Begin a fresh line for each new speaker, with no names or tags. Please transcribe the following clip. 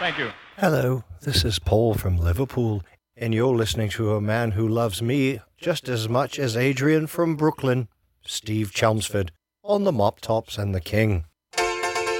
Thank you.
Hello, this is Paul from Liverpool, and you're listening to a man who loves me just as much as Adrian from Brooklyn, Steve Chelmsford, on the Mop Tops and the King.